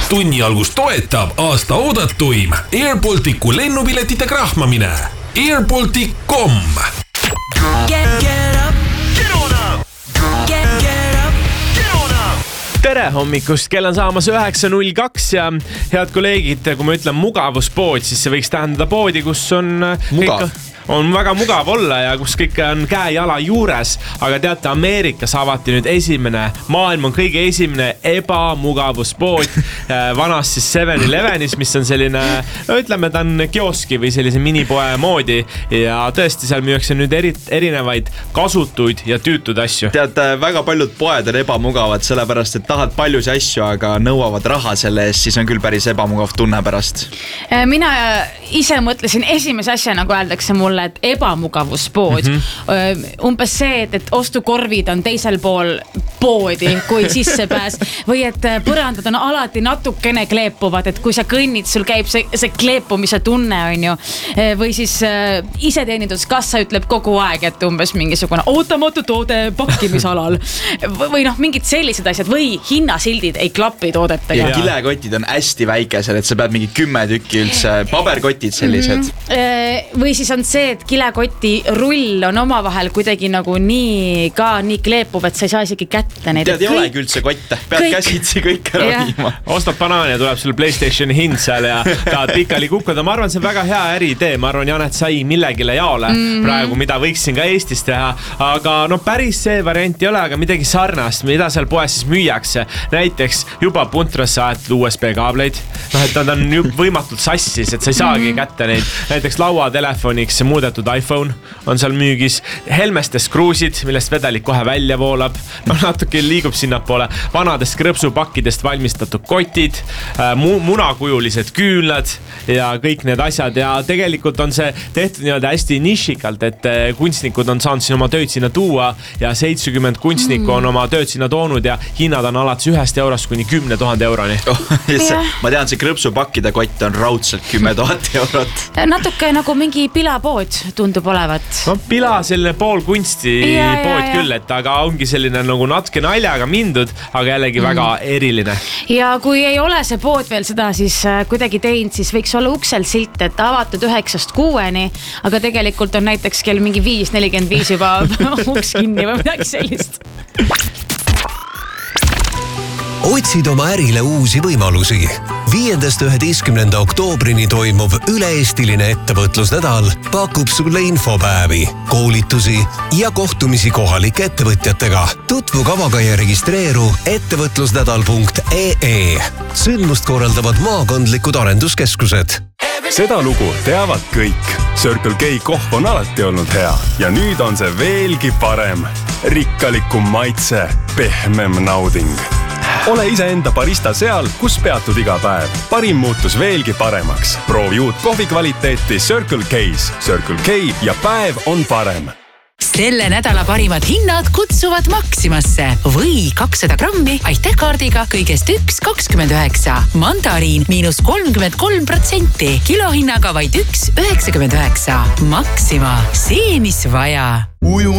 Tunni algus toetab aasta oodatuim Airbalticu lennupiletite krahmamine. Airbaltic.com. Tere hommikust, kell on saamas 9.02 ja head kolleegid, kui ma ütlen mugavuspood, siis see võiks tähendada poodi, kus on on väga mugav olla ja kus kõik on käe-jala juures, aga teate, Ameerikas avati nüüd maailma kõige esimene ebamugavuspood vanas siis 7-Elevenis, mis on selline, no ütleme, ta on kioski või sellise minipoe moodi ja tõesti seal müüakse nüüd erinevaid kasutuid ja tüütud asju. Teate, väga paljud poed on ebamugavad, sellepärast, et tahad paljusi asju, aga nõuavad raha selle eest, siis on küll päris ebamugav tunne pärast. Mina ise mõtlesin esimese asja, nagu öeldakse mulle, et ebamugavuspood. Umbes see, et ostukorvid on teisel pool poodi, kui sissepääs. Või et põrandad on alati natukene kleepuvad, et kui sa kõnnid, sul käib see kleepumise tunne, on ju. Või siis iseteeninduskassa ütleb kogu aeg, et umbes mingisugune ootamatu toode pakkimisalal. Või mingid sellised asjad. Või hinnasildid ei klapi toodetega. Ja kilekotid on hästi väikesed, et sa pead mingi 10 tükki üldse, paberkotid sellised. Või siis on see, et kilekoti rull on omavahel kuidagi nagu nii kleepuv, et sa ei saa isegi kätte neid. Tead, ei olegi üldse kotte, pead käsitsi kõik ära viima. Ostad banaani ja tuleb sul PlayStationi hind seal ja tahad pikali kukkuda. Ma arvan, see on väga hea äriidee. Ma arvan, Janet sai millegile jaole praegu, mida võiksin ka Eestis teha. Aga päris see variant ei ole, aga midagi sarnast, mida seal poes siis müüakse. Näiteks juba puntrasse aetud USB-kaableid. Et nad on võimatult sassis, et sa ei saagi kätte neid. Näiteks lauatelefoniks muudetud iPhone on seal müügis. Helmestes kruusid, millest vedelik kohe välja voolab. Natuke liigub sinnapoole. Vanadest krõpsupakkidest valmistatud kotid, munakujulised küünlad ja kõik need asjad. Ja tegelikult on see tehtud hästi nišikalt, et kunstnikud on saanud siin oma tööd sinna tuua ja 70 kunstnikku on oma tööd sinna toonud ja hinnad on alates 1 eurost kuni 10 000 euroni. Ma tean, see krõpsupakkide kott on raudselt 10 000 eurot. Natuke nagu mingi pilapood tundub olevat. Pila selline pool kunsti pood küll, et aga ongi selline nagu natuke naljaga mindud, aga jällegi väga eriline. Ja kui ei ole see pood veel seda siis kuidagi teinud, siis võiks olla uksel silt, et avatud 9-6, aga tegelikult on näiteks kell mingi 5:45 juba uks kinni või midagi sellist. Otsid oma ärile uusi võimalusi. 5.–11. oktoobrini toimuv üle-eestiline ettevõtlusnädal pakub sulle infopäevi, koolitusi ja kohtumisi kohalike ettevõtjatega. Tutvu kavaga ja registreeru ettevõtlusnädal.ee. Sündmust korraldavad maakondlikud arenduskeskused. Seda lugu teavad kõik. Circle K kohv on alati olnud hea ja nüüd on see veelgi parem. Rikkalikum maitse, pehmem nauding. Ole iseenda barista seal, kus peatud iga päev. Parim muutus veelgi paremaks. Proovi uut kohvi kvaliteeti Circle K's. Circle K ja päev on parem. Selle nädala parimad hinnad kutsuvad Maximasse või 200 grammi Aitek-kaardiga kõigest 1,29. Mandariin -33%, kilohinnaga vaid 1,99. Maxima, see mis vaja.